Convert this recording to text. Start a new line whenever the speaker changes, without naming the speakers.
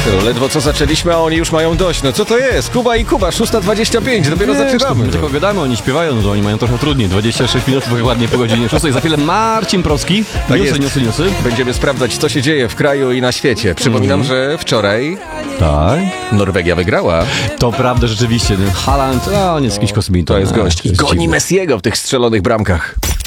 Ledwo co zaczęliśmy, a oni już mają dość. No co to jest? Kuba i Kuba, 6:25, dopiero zaczynamy.
My tylko gadamy, oni śpiewają, no to oni mają trochę trudniej. 26 minut, ładnie po godzinie 6. Za chwilę Marcin Proski.
Tak
Newsy.
Będziemy sprawdzać, co się dzieje w kraju i na świecie. Przypominam, że wczoraj
Tak.
Norwegia wygrała.
To prawda, rzeczywiście. Haaland, on jest jakiś kosmita.
To jest gość. I goni Messiego w tych strzelonych bramkach.